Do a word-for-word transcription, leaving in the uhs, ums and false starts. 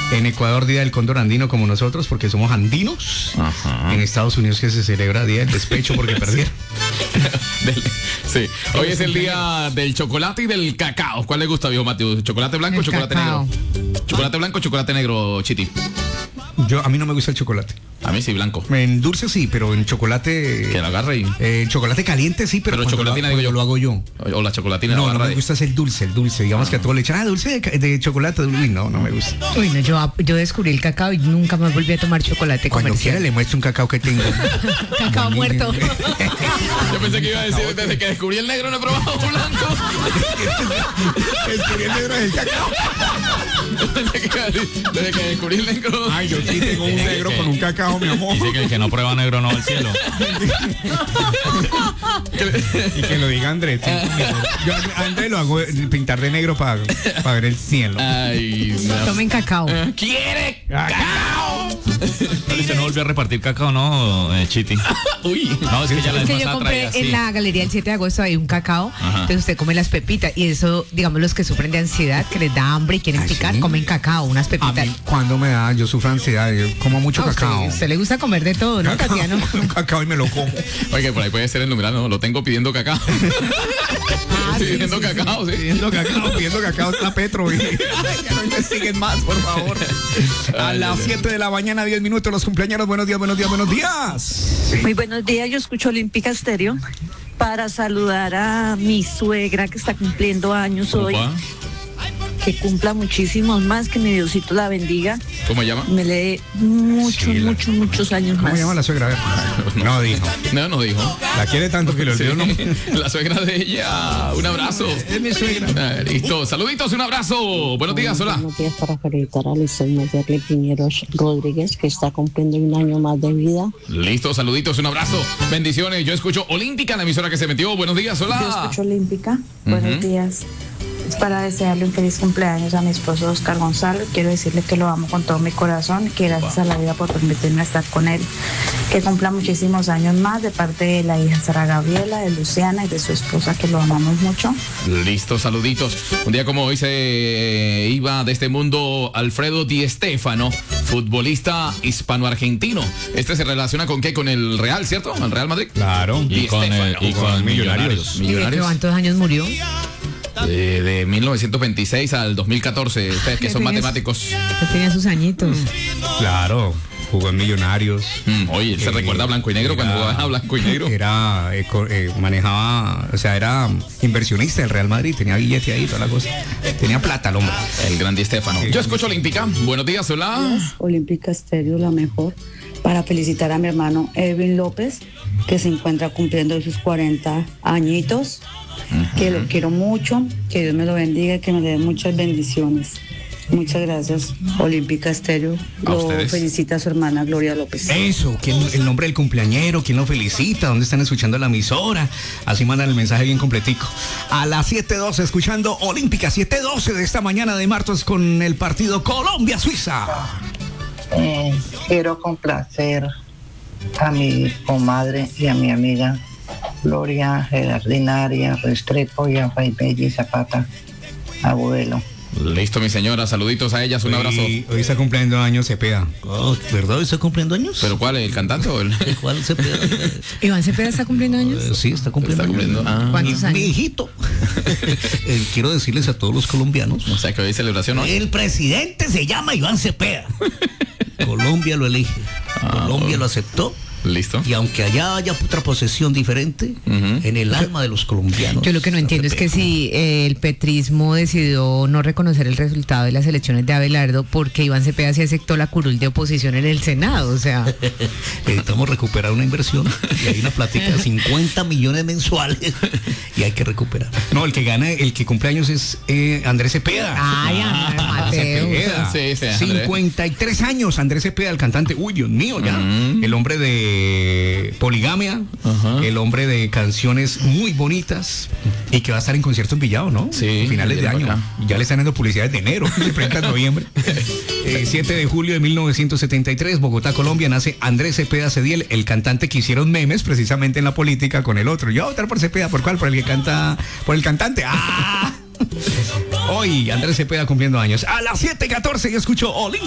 En Ecuador, Día del Cóndor Andino, como nosotros, porque somos andinos. Ajá. En Estados Unidos, que se celebra Día del Despecho porque perdieron. Del- sí. Hoy es el día del chocolate y del cacao. ¿Cuál le gusta, viejo Mateo? ¿Chocolate blanco o El chocolate cacao. negro? ¿Chocolate blanco o chocolate negro, Chiti? Yo, a mí no me gusta el chocolate. A mí sí, blanco. En dulce sí, pero en chocolate... Que la agarre y... Eh, en chocolate caliente sí, pero, Pero cuando chocolatina, lo, digo yo. cuando lo hago yo. O, o la chocolatina. No, la no agarra me de- gusta es el dulce, el dulce. Digamos que a todos le echan, ah, dulce de, ca- de chocolate. Uy, no, no me gusta. Uy, no, yo, yo descubrí el cacao y nunca más volví a tomar chocolate Cuando quiera comercial. le muestro un cacao que tengo. Cacao muerto. Yo pensé que iba a decir, desde que descubrí el negro no he probado blanco. Descubrí el negro del cacao. Desde que, desde que descubrí el negro. Ay, yo sí tengo un negro con un cacao, mi amor. Dice que el que no prueba negro no va al cielo. Y que lo diga Andrés. sí. Yo a Andrés lo hago pintar de negro para ver el cielo. Ay, no. Tomen cacao. ¿Quiere? ¡Cacao! Pero usted no volvió a repartir cacao, ¿no, eh, Chiti? Uy. No, es que ya la Es vez que yo pasada compré traía así. en la galería el siete de agosto hay un cacao, entonces usted come las pepitas y eso, digamos, los que sufren de ansiedad, que les da hambre y quieren ¿Ah, picar, sí? comen cacao, unas A pepitas. mí, cuando me da, yo sufro ansiedad, yo como mucho A usted, cacao. usted le gusta comer de todo, ¿no, Cacao, Tatiano? un cacao y me lo como. Oye, por ahí puede ser el numeral, no, lo tengo pidiendo cacao. Ah, sí, pidiendo sí, sí. cacao, sí. Pidiendo cacao, pidiendo cacao está Petro. Y, ay, ya no investiguen más, por favor. A Ay, las ay, siete de la mañana, diez minutos, los cumpleaños. Buenos días, buenos días, buenos días. Muy buenos días, yo escucho Olímpica Estéreo para saludar a mi suegra que está cumpliendo años hoy, Opa. que cumpla muchísimos más, que mi Diosito la bendiga, ¿Cómo se llama? me le dé muchos, Sí, la- muchos, muchos años ¿Cómo más. llama la suegra? A ver. No dijo. No, no dijo. La quiere tanto que le Sí. olvidó, ¿no? La suegra de ella. Un abrazo. Es mi suegra. Ah, listo. Saluditos, un abrazo. Buenos días, hola. Buenos días para felicitar a Lisel Mayerle Piñeros Rodríguez, que está cumpliendo un año más de vida. Listo, saluditos, un abrazo. Bendiciones. Yo escucho Olímpica, la emisora que se metió. Buenos días, Yo hola. escucho Olímpica. Buenos días. Es para desearle un feliz cumpleaños a mi esposo Oscar Gonzalo. Quiero decirle que lo amo con todo mi corazón, que gracias a la vida por permitirme estar con él. Que cumpla muchísimos años más de parte de la hija Sara Gabriela, de Luciana y de su esposa, que lo amamos mucho. Listo, saluditos. Un día como hoy se iba de este mundo Alfredo Di Stéfano, futbolista hispano-argentino. Este se relaciona con qué? Con el Real, ¿cierto? El Real Madrid. Claro. Di Y con, el, Stéfano. y con Millonarios. ¿Y de Millonarios. cuántos años murió? De, de mil novecientos veintiséis al dos mil catorce. Ustedes que son Tenías- matemáticos. Ya tenía sus añitos. Claro. Jugó en Millonarios. Mm, oye, se Eh, recuerda a blanco y negro cuando era- jugaba a blanco y negro. Era, eh, co- eh, manejaba, o sea, era inversionista del Real Madrid, tenía billete ahí, toda la cosa. Tenía plata el hombre. El gran Di Stéfano. Yo escucho Olímpica. Buenos días, hola. Olímpica Estéreo, la mejor, para felicitar a mi hermano Edwin López, que se encuentra cumpliendo sus cuarenta añitos, que lo quiero mucho, que Dios me lo bendiga y que me dé muchas bendiciones. Muchas gracias, Olímpica Estéreo. A Lo ustedes. felicita a su hermana Gloria López. Eso, ¿quién, el nombre del cumpleañero, quién lo felicita, dónde están escuchando la emisora. Así mandan el mensaje bien completico. A las siete doce, escuchando Olímpica, siete doce de esta mañana de martes con el partido Colombia-Suiza. Eh, quiero complacer a mi comadre y a mi amiga Gloria Gerardinaria Restrepo y a Faibelli Zapata, abuelo. Listo, mi señora. Saluditos a ellas. Un abrazo. Hoy, hoy está cumpliendo años Cepeda. Oh, ¿verdad? ¿Está cumpliendo años? ¿Pero cuál? ¿El cantante o el...? ¿Cuál se pide? ¿Iván Cepeda está cumpliendo años? Eh, sí, está cumpliendo Está cumpliendo. años. Ah. ¿Cuántos Mi años? hijito. Eh, quiero decirles a todos los colombianos. O sea, que hoy hay celebración, ¿no? El presidente se llama Iván Cepeda. Colombia lo elige. Colombia lo aceptó. Listo. Y aunque allá haya otra posesión diferente, Ujú. en el alma de los colombianos. Yo lo que no entiendo es que si eh, el petrismo decidió no reconocer el resultado de las elecciones de Abelardo, porque Iván Cepeda sí aceptó la curul de oposición en el Senado, o sea, Necesitamos recuperar una inversión y hay una plática de cincuenta millones mensuales y hay que recuperar. No, el que gana, el que cumple años es eh, Andrés Cepeda. ay, Andrés Mateo. Cepeda. Sí, sí, Andrés. cincuenta y tres años, Andrés Cepeda, el cantante. Uy, Dios mío, ya. Mm. El hombre de Poligamia, Ajá. el hombre de canciones muy bonitas y que va a estar en concierto en Villado, ¿no? Sí, Finales de viene año. para acá. Ya le están dando publicidades de enero, se presenta en noviembre. Eh, siete de julio de mil novecientos setenta y tres, Bogotá, Colombia, nace Andrés Cepeda Cediel, el cantante que hicieron memes precisamente en la política con el otro. Yo voy a votar por Cepeda, ¿por cuál? Por el que canta, por el cantante. ¡Ah! Hoy Andrés Cepeda cumpliendo años. A las siete catorce yo escucho Olímpica.